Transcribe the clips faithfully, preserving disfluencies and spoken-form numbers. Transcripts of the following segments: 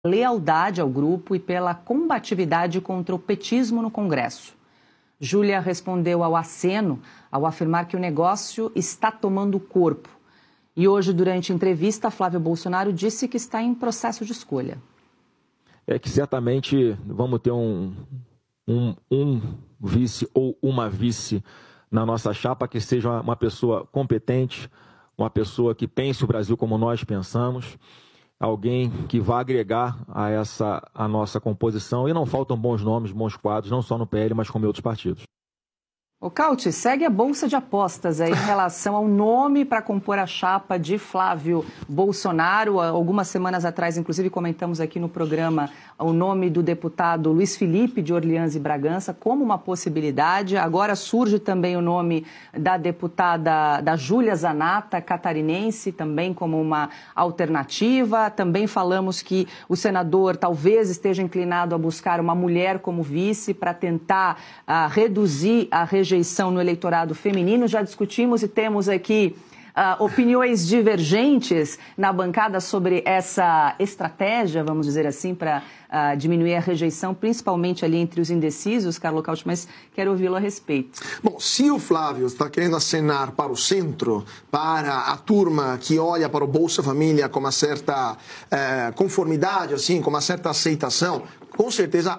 lealdade ao grupo e pela combatividade contra o petismo no Congresso. Júlia respondeu ao aceno ao afirmar que o negócio está tomando corpo. E hoje, durante entrevista, Flávio Bolsonaro disse que está em processo de escolha. É que certamente vamos ter um, um, um vice ou uma vice na nossa chapa que seja uma pessoa competente, uma pessoa que pense o Brasil como nós pensamos, alguém que vá agregar a essa a nossa composição. E não faltam bons nomes, bons quadros, não só no P L, mas como em outros partidos. O Cauti, segue a Bolsa de Apostas aí em relação ao nome para compor a chapa de Flávio Bolsonaro. Algumas semanas atrás, inclusive, comentamos aqui no programa o nome do deputado Luiz Felipe de Orleans e Bragança como uma possibilidade. Agora surge também o nome da deputada da Júlia Zanatta, catarinense, também como uma alternativa. Também falamos que o senador talvez esteja inclinado a buscar uma mulher como vice para tentar uh, reduzir a rejeição no eleitorado feminino. Já discutimos e temos aqui uh, opiniões divergentes na bancada sobre essa estratégia, vamos dizer assim, para uh, diminuir a rejeição, principalmente ali entre os indecisos, Carlos Cauti, mas quero ouvi-lo a respeito. Bom, se o Flávio está querendo acenar para o centro, para a turma que olha para o Bolsa Família com uma certa eh, conformidade, assim, com uma certa aceitação, com certeza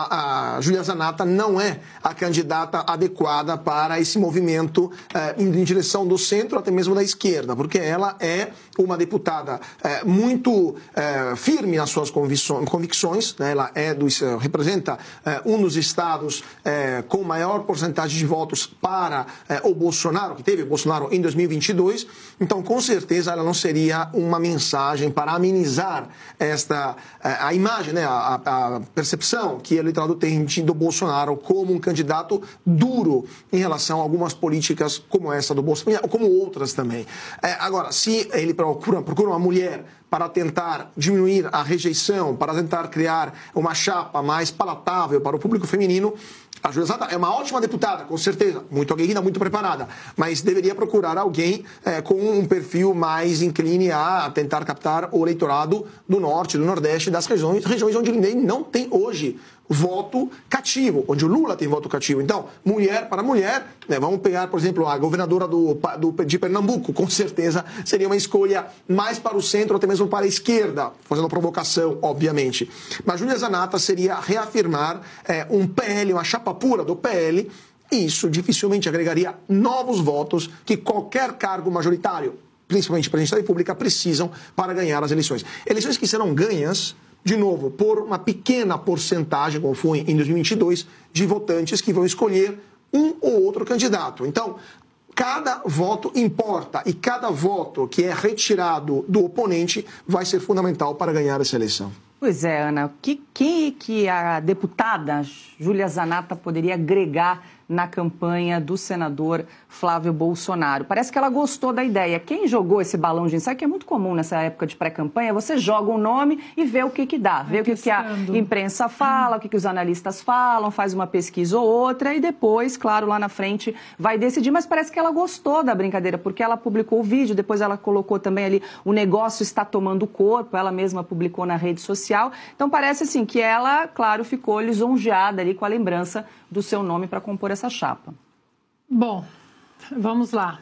a, a Júlia Zanatta não é a candidata adequada para esse movimento eh, indo em direção do centro, até mesmo da esquerda, porque ela é uma deputada eh, muito eh, firme nas suas convicções, né? Ela é do, representa eh, um dos estados eh, com maior porcentagem de votos para eh, o Bolsonaro, que teve o Bolsonaro em dois mil e vinte e dois, então com certeza ela não seria uma mensagem para amenizar esta, eh, a imagem, né? a, a percepção que o eleitorado tem do Bolsonaro como um candidato duro em relação a algumas políticas como essa do Bolsonaro, como outras também. É, agora, se ele procura, procura uma mulher para tentar diminuir a rejeição, para tentar criar uma chapa mais palatável para o público feminino, a Júlia Zanatta é uma ótima deputada, com certeza, muito aguerrida, muito preparada, mas deveria procurar alguém é, com um perfil mais incline a tentar captar o eleitorado do norte, do nordeste, das regiões, regiões onde ninguém não tem hoje voto cativo, onde o Lula tem voto cativo. Então, mulher para mulher, né, vamos pegar, por exemplo, a governadora do, do, de Pernambuco, com certeza seria uma escolha mais para o centro, até mesmo para a esquerda, fazendo provocação, obviamente. Mas Júlia Zanatta seria reafirmar é, um P L, uma chapa pura do P L, e isso dificilmente agregaria novos votos que qualquer cargo majoritário, principalmente presidente da República, precisam para ganhar as eleições. Eleições que serão ganhas, de novo, por uma pequena porcentagem, como foi em dois mil e vinte e dois, de votantes que vão escolher um ou outro candidato. Então, cada voto importa e cada voto que é retirado do oponente vai ser fundamental para ganhar essa eleição. Pois é, Ana. O que, que, que a deputada Júlia Zanatta poderia agregar na campanha do senador Flávio Bolsonaro? Parece que ela gostou da ideia. Quem jogou esse balão de ensaio, que é muito comum nessa época de pré-campanha, você joga um nome e vê o que que dá, vê o que, que a imprensa fala, o que, que os analistas falam, faz uma pesquisa ou outra e depois, claro, lá na frente vai decidir. Mas parece que ela gostou da brincadeira, porque ela publicou o vídeo, depois ela colocou também ali, o negócio está tomando corpo, ela mesma publicou na rede social. Então parece assim que ela, claro, ficou lisonjeada ali com a lembrança do seu nome para compor essa chapa. Bom, vamos lá.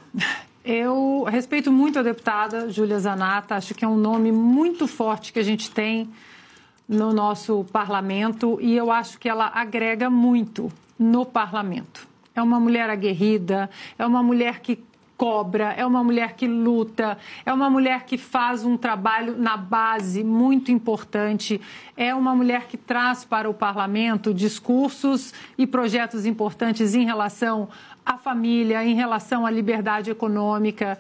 Eu respeito muito a deputada Júlia Zanatta, acho que é um nome muito forte que a gente tem no nosso parlamento e eu acho que ela agrega muito no parlamento. É uma mulher aguerrida, é uma mulher que cobra, é uma mulher que luta, é uma mulher que faz um trabalho na base muito importante, é uma mulher que traz para o parlamento discursos e projetos importantes em relação à família, em relação à liberdade econômica,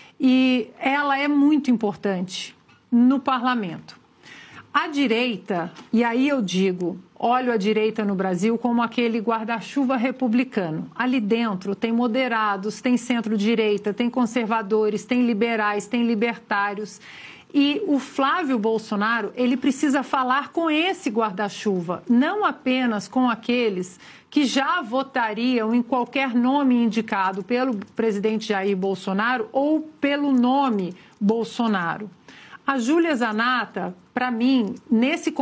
e ela é muito importante no parlamento. A direita, e aí eu digo, olho a direita no Brasil como aquele guarda-chuva republicano. Ali dentro tem moderados, tem centro-direita, tem conservadores, tem liberais, tem libertários. E o Flávio Bolsonaro, ele precisa falar com esse guarda-chuva, não apenas com aqueles que já votariam em qualquer nome indicado pelo presidente Jair Bolsonaro ou pelo nome Bolsonaro. A Júlia Zanata, para mim, nesse